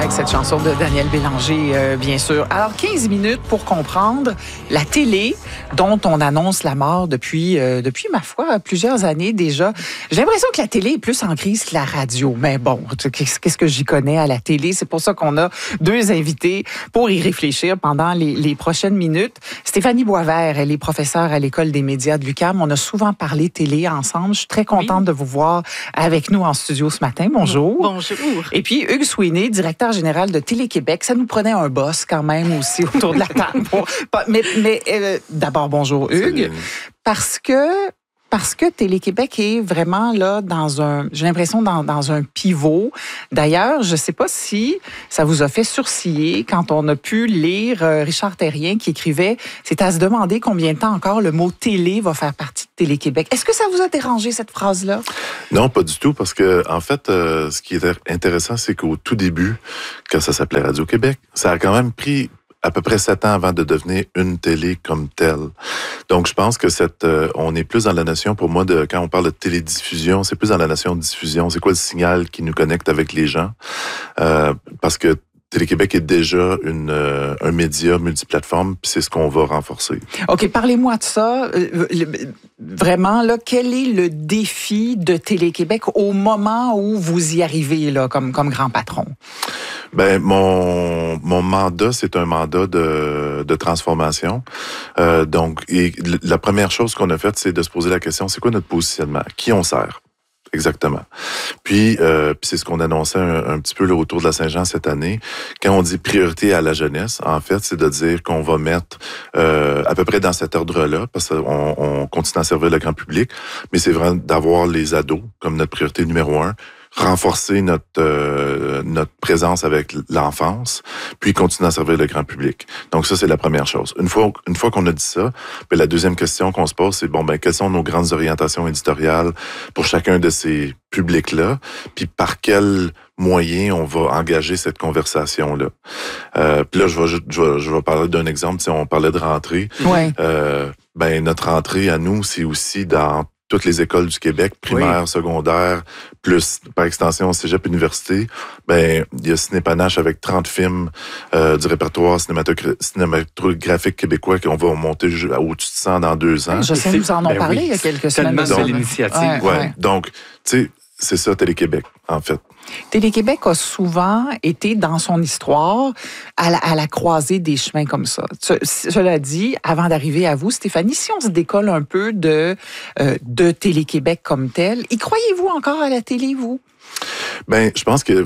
avec cette chanson de Daniel Bélanger, bien sûr. Alors, 15 minutes pour comprendre la télé dont on annonce la mort depuis ma foi, plusieurs années déjà. J'ai l'impression que la télé est plus en crise que la radio. Mais bon, qu'est-ce que j'y connais à la télé? C'est pour ça qu'on a deux invités pour y réfléchir pendant les prochaines minutes. Stéphanie Boisvert, elle est professeure à l'École des médias de l'UQAM. On a souvent parlé télé ensemble. Je suis très contente de vous voir avec nous en studio ce matin. Bonjour. Bonjour. Et puis, Hugues Sweeney, directeur général de Télé-Québec. Ça nous prenait un boss quand même aussi autour de la table. Mais d'abord, bonjour Hugues. Parce que Télé-Québec est vraiment là j'ai l'impression, dans un pivot. D'ailleurs, je ne sais pas si ça vous a fait sourciller quand on a pu lire Richard Terrien qui écrivait « C'est à se demander combien de temps encore le mot télé va faire partie de Télé-Québec ». Est-ce que ça vous a dérangé, cette phrase-là? Non, pas du tout, parce que en fait, ce qui est intéressant, c'est qu'au tout début, quand ça s'appelait Radio-Québec, ça a quand même pris à peu près 7 ans avant de devenir une télé comme telle. Donc, je pense que on est plus dans la notion, pour moi, quand on parle de télédiffusion, c'est plus dans la notion de diffusion. C'est quoi le signal qui nous connecte avec les gens? Parce que Télé-Québec est déjà un média multiplateforme, puis c'est ce qu'on va renforcer. OK, parlez-moi de ça. Vraiment, là, quel est le défi de Télé-Québec au moment où vous y arrivez, là, comme grand patron? Ben, mon mandat, c'est un mandat de transformation. Donc, la première chose qu'on a faite, c'est de se poser la question, c'est quoi notre positionnement? Qui on sert? Exactement. Puis c'est ce qu'on annonçait un petit peu là, autour de la Saint-Jean cette année. Quand on dit priorité à la jeunesse, en fait, c'est de dire qu'on va mettre à peu près dans cet ordre-là, parce qu'on continue à servir le grand public, mais c'est vraiment d'avoir les ados comme notre priorité numéro 1, renforcer notre présence avec l'enfance, puis continuer à servir le grand public. Donc ça, c'est la première chose. Une fois qu'on a dit ça, bien, la deuxième question qu'on se pose, c'est quelles sont nos grandes orientations éditoriales pour chacun de ces publics-là, puis par quels moyens on va engager cette conversation-là. Puis là, je vais parler d'un exemple. Si on parlait de rentrée, ouais. Notre rentrée à nous, c'est aussi dans toutes les écoles du Québec, primaire, secondaire, plus par extension cégep université, il y a Cinépanache avec 30 films du répertoire cinématographique québécois qu'on va monter au-dessus de 100 dans 2 ans. Je sais, nous en avons parlé il y a quelques semaines. Tellement de l'initiative. Ouais. Donc, tu sais, c'est ça Télé-Québec, en fait. Télé-Québec a souvent été, dans son histoire, à la croisée des chemins comme ça. Cela dit, avant d'arriver à vous, Stéphanie, si on se décolle un peu de Télé-Québec comme tel, y croyez-vous encore à la télé, vous? Je pense qu'il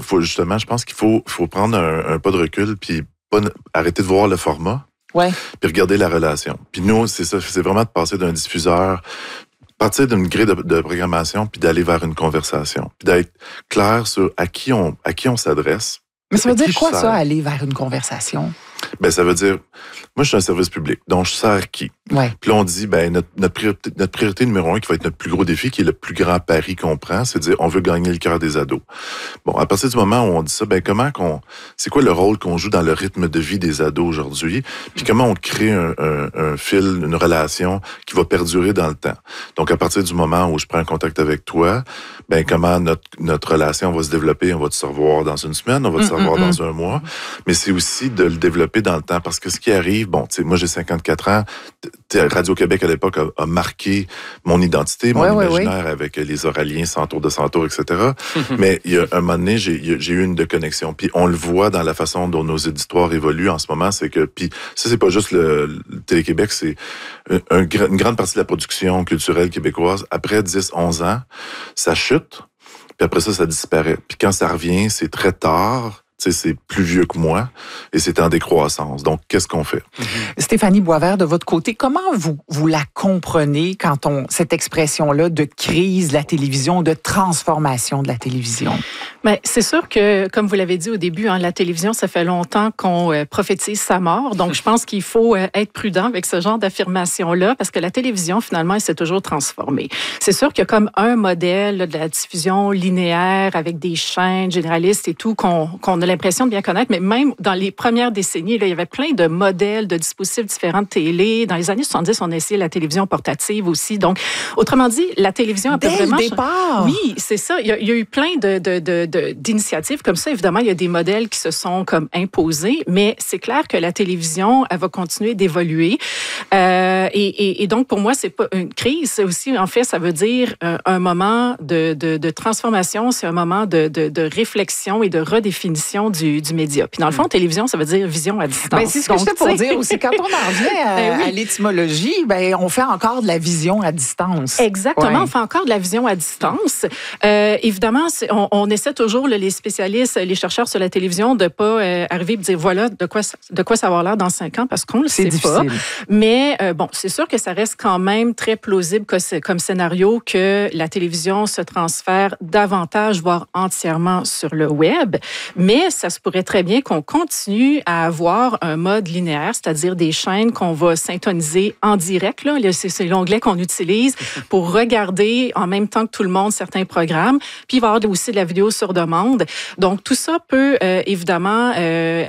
faut prendre un pas de recul puis arrêter de voir le format. Ouais. Puis regarder la relation. Puis nous, c'est ça, c'est vraiment de passer d'un diffuseur, partir d'une grille de programmation puis d'aller vers une conversation, puis d'être clair sur à qui on s'adresse. Mais ça veut dire quoi, ça, aller vers une conversation? Ça veut dire, moi, je suis un service public, donc je sers qui? Ouais. Puis là, on dit, notre priorité numéro 1, qui va être notre plus gros défi, qui est le plus grand pari qu'on prend, c'est de dire, on veut gagner le cœur des ados. Bon, à partir du moment où on dit ça, c'est quoi le rôle qu'on joue dans le rythme de vie des ados aujourd'hui? Puis comment on crée un fil, une relation qui va perdurer dans le temps? Donc, à partir du moment où je prends contact avec toi, comment notre relation va se développer? On va se revoir dans une semaine, on va se revoir dans un mois. Mais c'est aussi de le développer dans le temps. Parce que ce qui arrive, moi, j'ai 54 ans, Radio-Québec, à l'époque, a marqué mon identité, mon imaginaire avec les Oraliens, Centaure de Centaure, etc. Mais il y a un moment donné, j'ai eu une déconnexion. Puis on le voit dans la façon dont nos éditoires évoluent en ce moment, c'est que, puis ça, c'est pas juste le Télé-Québec, c'est une grande partie de la production culturelle québécoise. Après 10-11 ans, ça chute, puis après ça disparaît. Puis quand ça revient, c'est très tard. C'est plus vieux que moi et c'est en décroissance. Donc, qu'est-ce qu'on fait? Stéphanie Boisvert, de votre côté, comment vous la comprenez quand cette expression-là de crise de la télévision, de transformation de la télévision? C'est sûr que, comme vous l'avez dit au début, la télévision, ça fait longtemps qu'on prophétise sa mort. Donc, je pense qu'il faut être prudent avec ce genre d'affirmation-là parce que la télévision, finalement, elle s'est toujours transformée. C'est sûr qu'il y a comme un modèle de la diffusion linéaire avec des chaînes généralistes et tout qu'on a l'impression de bien connaître, mais même dans les premières décennies, là, il y avait plein de modèles, de dispositifs différents de télé. Dans les années 70, on a essayé la télévision portative aussi. Donc, autrement dit, la télévision a vraiment... Dès le départ! Oui, c'est ça. Il y a eu plein d'initiatives comme ça. Évidemment, il y a des modèles qui se sont comme imposés, mais c'est clair que la télévision, elle va continuer d'évoluer. Et donc, pour moi, c'est pas une crise. C'est aussi, en fait, ça veut dire un moment de transformation, c'est un moment de réflexion et de redéfinition du média. Puis dans le fond, télévision, ça veut dire vision à distance. Ben, c'est ce que j'étais pour dire aussi. Quand on en vient à l'étymologie, ben, on fait encore de la vision à distance. Exactement, on fait encore de la vision à distance. Évidemment, on essaie toujours, les spécialistes, les chercheurs sur la télévision, de pas arriver et dire, voilà, de quoi ça va avoir l'air dans 5 ans, parce qu'on le sait pas. Mais bon, c'est sûr que ça reste quand même très plausible comme scénario que la télévision se transfère davantage, voire entièrement sur le web. Mais ça se pourrait très bien qu'on continue à avoir un mode linéaire, c'est-à-dire des chaînes qu'on va syntoniser en direct. Là. C'est l'onglet qu'on utilise pour regarder en même temps que tout le monde certains programmes. Puis il va y avoir aussi de la vidéo sur demande. Donc tout ça peut évidemment